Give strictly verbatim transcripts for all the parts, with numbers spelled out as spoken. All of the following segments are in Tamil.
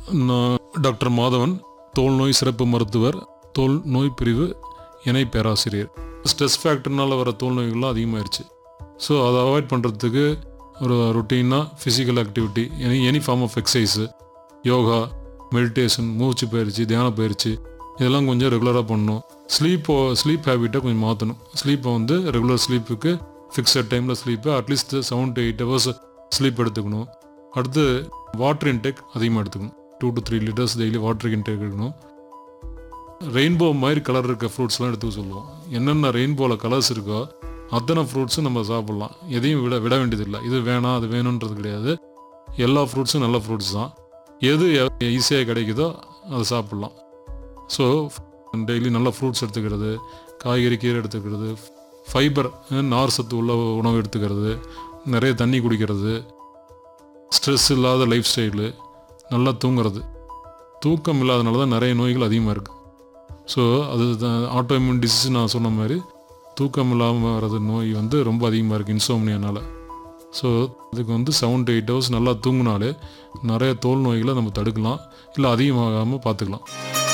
நான் டாக்டர் மாதவன், தோல் நோய் சிறப்பு மருத்துவர், தோல் நோய் பிரிவு இணை பேராசிரியர். ஸ்ட்ரெஸ் ஃபேக்டர்னால் வர தோல் நோய்கள்லாம் அதிகமாகிடுச்சு. ஸோ அதை அவாய்ட் பண்ணுறதுக்கு ஒரு ரொட்டீனாக physical activity, any any form of exercise, yoga, meditation, மூச்சு பயிற்சி, தியான பயிற்சி இதெல்லாம் கொஞ்சம் ரெகுலராக பண்ணணும். ஸ்லீப்போ ஸ்லீப் ஹேபிட்டை கொஞ்சம் மாற்றணும். ஸ்லீப்பை வந்து ரெகுலர் ஸ்லீப்புக்கு ஃபிக்ஸட் டைமில் ஸ்லீப்பை at least seven to eight hours sleep எடுத்துக்கணும். அடுத்து வாட்டர் இன்டேக் அதிகமாக எடுத்துக்கணும். Two to three litres daily water intake எடுக்கணும். ரெயின்போ மாதிரி கலர் இருக்க ஃப்ரூட்ஸ்லாம் எடுத்துக்க சொல்லுவோம். என்னென்ன ரெயின்போவில் கலர்ஸ் இருக்கோ அத்தனை ஃப்ரூட்ஸும் நம்ம சாப்பிட்லாம். எதையும் விட விட வேண்டியதில்லை. இது வேணாம் அது வேணுன்றது கிடையாது. எல்லா ஃப்ரூட்ஸும் நல்ல ஃப்ரூட்ஸ் தான். எது ஈஸியாக கிடைக்குதோ அதை சாப்பிட்லாம். ஸோ டெய்லி நல்ல ஃப்ரூட்ஸ் எடுத்துக்கிறது, காய்கறி கீரை எடுத்துக்கிறது, ஃபைபர் நார் சத்து உள்ள உணவு எடுத்துக்கிறது, நிறைய தண்ணி குடிக்கிறது, ஸ்ட்ரெஸ் இல்லாத லைஃப் ஸ்டைலு, நல்லா தூங்குறது. தூக்கம் இல்லாதனால தான் நிறைய நோய்கள் அதிகமாக இருக்குது. ஸோ அது ஆட்டோ இம்யூன் டிசீஸ் நான் சொன்ன மாதிரி தூக்கம் இல்லாமல் வர்றது நோய் வந்து ரொம்ப அதிகமாக இருக்குது இன்சோம்னியானால். ஸோ அதுக்கு வந்து செவன் டு எயிட் ஹவர்ஸ் நல்லா தூங்கினாலே நிறைய தோல் நோய்களை நம்ம தடுக்கலாம், இல்லை அதிகமாகாமல் பார்த்துக்கலாம்.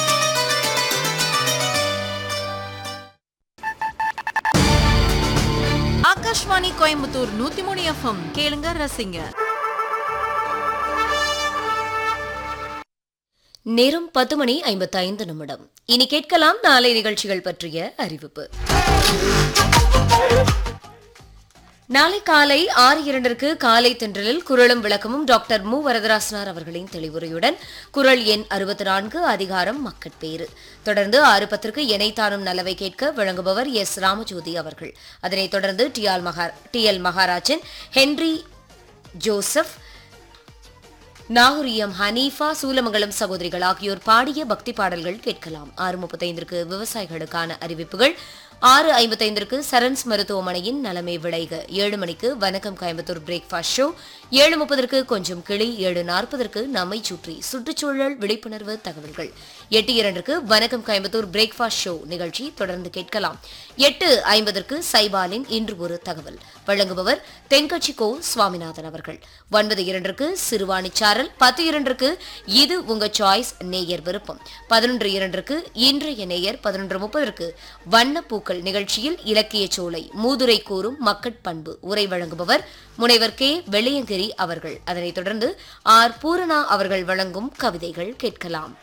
ஆகாஷ்வாணி கோயம்புத்தூர் நூத்தி மூணு எஃப்எம் கேளுங்க ரசிங்க. நேரம் பத்து மணி ஐம்பத்தி ஐந்து நிமிடம். இனி கேட்கலாம் நாளை நிகழ்ச்சிகள் பற்றிய அறிவிப்பு. நாளை காலை ஆறு இரண்டிற்கு காலை தென்றலில் குரலும் விளக்கமும் டாக்டர் மு வரதராசனார் அவர்களின் தெளிவுரையுடன் குரல் எண் அறுபத்தி நான்கு அதிகாரம் மக்கட்பேறு. தொடர்ந்து ஆறு பத்திற்கு இணைத்தானும் நலவை கேட்க வழங்குபவர் எஸ் ராமஜோதி அவர்கள். அதனைத் தொடர்ந்து டி எல் மகா டி எல் மகாராஜன், ஹென்றி ஜோசப், நாகூரியம் ஹனீஃபா, சூலமங்கலம் சகோதரிகள் ஆகியோர் பாடிய பக்தி பாடல்கள் கேட்கலாம். ஆறு முப்பத்தைந்திற்கு விவசாயிகளுக்கான அறிவிப்புகள், ஆறு ஐம்பத்தைந்திற்கு சரண்ஸ் மருத்துவமனையின் நலமே விளைக, ஏழு மணிக்கு வணக்கம் கோயம்புத்தூர் பிரேக்ஃபாஸ்ட் ஷோ, ஏழு முப்பதற்கு கொஞ்சம் கிளி, ஏழு நாற்பதற்கு நம்மை சுற்றி சுற்றுச்சூழல் விழிப்புணர்வு தகவல்கள், எட்டு இரண்டுக்கு வணக்கம் கோயம்புத்தூர் பிரேக்ஃபாஸ்ட் ஷோ நிகழ்ச்சி தொடர்ந்து கேட்கலாம். எட்டு ஐம்பதற்கு சைபாலின் இன்று ஒரு தகவல் வழங்குபவர் தென்கட்சி கோ சுவாமிநாதன் அவர்கள். ஒன்பது இரண்டுக்கு சிறுவாணி சாரல், பத்து இரண்டுக்கு இது உங்க சாய்ஸ் நேயர் விருப்பம், பதினொன்று இரண்டுக்கு இன்றைய நேயர், பதினொன்று முப்பதற்கு வண்ணப்பூக்கள் நிகழ்ச்சியில் இலக்கிய சோலை மூதுரை கூறும் மக்கட்பண்பு உரை வழங்குபவர் முனைவர் கே வெள்ளையங்கிரி அவர்கள். அதனைத் தொடர்ந்து ஆர் பூரணா அவர்கள் வழங்கும் கவிதைகள் கேட்கலாம்.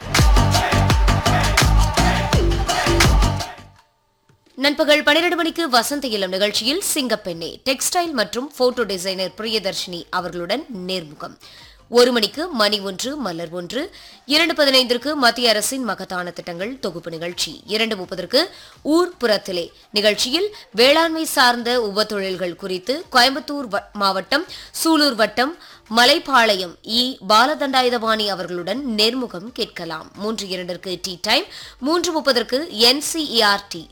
நண்பகல் பனிரெண்டு மணிக்கு வசந்த இளம் நிகழ்ச்சியில் சிங்கப்பெண்ணே டெக்ஸ்டைல் மற்றும் போட்டோ டிசைனர் பிரியதர்ஷினி அவர்களுடன் நேர்முகம். ஒரு மணிக்கு மணி ஒன்று மலர் ஒன்று, இரண்டு பதினைந்திற்கு மத்திய அரசின் மகத்தான திட்டங்கள் தொகுப்பு நிகழ்ச்சி, இரண்டு முப்பதற்கு ஊர் புறத்திலே நிகழ்ச்சியில் வேளாண்மை சார்ந்த உப தொழில்கள் குறித்து கோயம்புத்தூர் மாவட்டம் சூலூர் வட்டம் மலைப்பாளையம் இ பாலதண்டாயுதபாணி அவர்களுடன் நேர்முகம் கேட்கலாம். மூன்று இரண்டிற்கு டீ டைம், மூன்று முப்பதற்கு என்சிஇஆர்டி